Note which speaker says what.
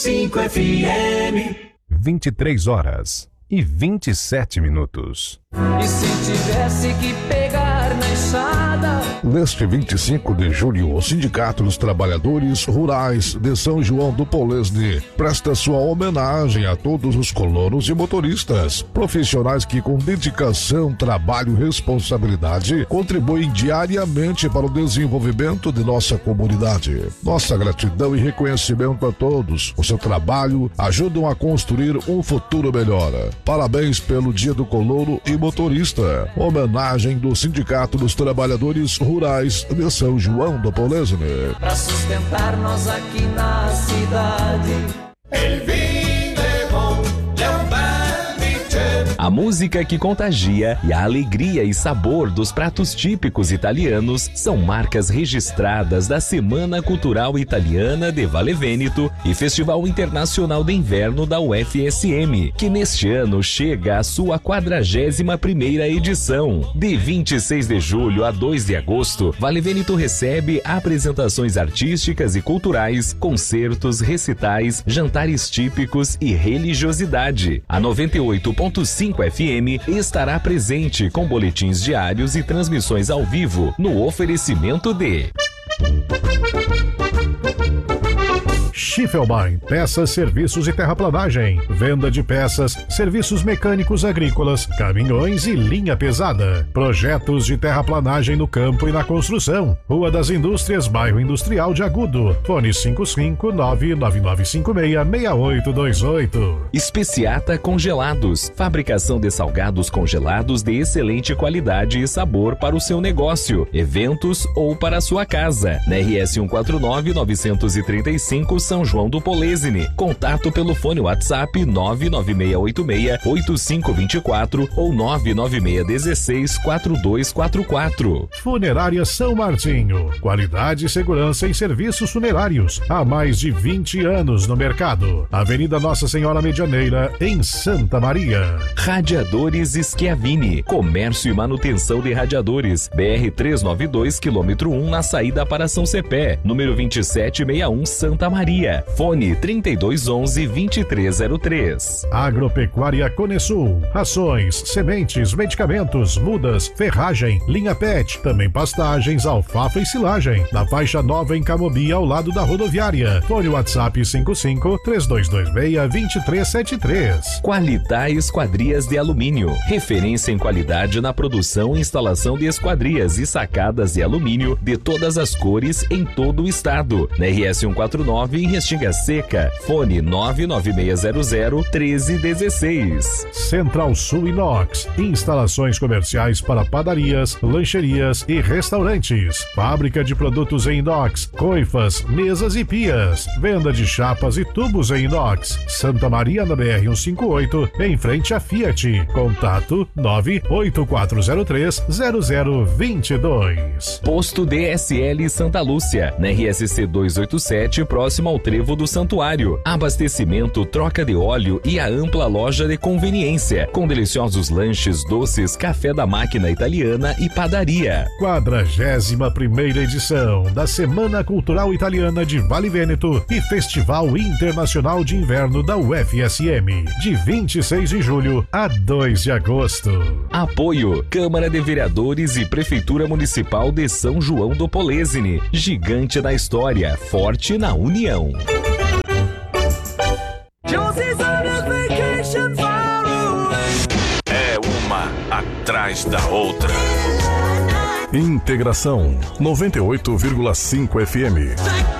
Speaker 1: 5 FM.
Speaker 2: 23h27.
Speaker 3: E se tivesse que pegar na enxada?
Speaker 4: Neste 25 de julho, o Sindicato dos Trabalhadores Rurais de São João do Polesne presta sua homenagem a todos os colonos e motoristas, profissionais que com dedicação, trabalho e responsabilidade contribuem diariamente para o desenvolvimento de nossa comunidade. Nossa gratidão e reconhecimento a todos. O seu trabalho ajudam a construir um futuro melhor. Parabéns pelo Dia do Colono e Motorista. Homenagem do Sindicato dos Trabalhadores Rurais de São João do Polesne.
Speaker 3: Pra sustentar nós aqui na cidade.
Speaker 1: El vinho é bom, é um bandiche.
Speaker 5: A música que contagia e a alegria e sabor dos pratos típicos italianos são marcas registradas da Semana Cultural Italiana de Vale Veneto e Festival Internacional de Inverno da UFSM, que neste ano chega à sua 41ª edição. De 26 de julho a 2 de agosto, Vale Veneto recebe apresentações artísticas e culturais, concertos, recitais, jantares típicos e religiosidade. A 98.5 FM estará presente com boletins diários e transmissões ao vivo no oferecimento de
Speaker 6: Schiffelbein, peças, serviços e terraplanagem. Venda de peças, serviços mecânicos agrícolas, caminhões e linha pesada. Projetos de terraplanagem no campo e na construção. Rua das Indústrias, Bairro Industrial de Agudo. Fone 55999566828.
Speaker 5: Especiata Congelados, fabricação de salgados congelados de excelente qualidade e sabor para o seu negócio, eventos ou para a sua casa. Na RS 149-935 São João do Polesne. Contato pelo fone WhatsApp 99686-8524 ou 99616-4244.
Speaker 6: Funerária São Martinho. Qualidade e segurança em serviços funerários. Há mais de 20 anos no mercado. Avenida Nossa Senhora Medianeira, em Santa Maria.
Speaker 5: Radiadores Schiavini. Comércio e manutenção de radiadores. BR-392, quilômetro 1, na saída para São Cepé. Número 2761, Santa Maria. Fone 3211-2303.
Speaker 6: Agropecuária Conesul. Rações, sementes, medicamentos, mudas, ferragem, linha PET, também pastagens, alfafa e silagem. Na faixa nova em Camobi, ao lado da rodoviária. Fone WhatsApp 55-3226-2373.
Speaker 5: Qualitá Esquadrias de Alumínio. Referência em qualidade na produção e instalação de esquadrias e sacadas de alumínio de todas as cores em todo o estado. Na RS 149 em Restinga Seca. Fone 99600-1316.
Speaker 6: Central Sul Inox. Instalações comerciais para padarias, lancherias e restaurantes. Fábrica de produtos em inox, coifas, mesas e pias. Venda de chapas e tubos em inox. Santa Maria na BR 158, em frente à Fiat. Contato 98403-0022.
Speaker 5: Posto DSL Santa Lúcia. Na RSC 287, próximo ao Trevo do Santuário. Abastecimento, troca de óleo e a ampla loja de conveniência, com deliciosos lanches, doces, café da máquina italiana e padaria.
Speaker 6: 41ª edição da Semana Cultural Italiana de Vale Veneto e Festival Internacional de Inverno da UFSM, de 26 de julho a 2 de agosto.
Speaker 5: Apoio: Câmara de Vereadores e Prefeitura Municipal de São João do Polesne. Gigante da história, forte na união.
Speaker 1: É uma atrás da outra.
Speaker 2: Integração 98,5 FM.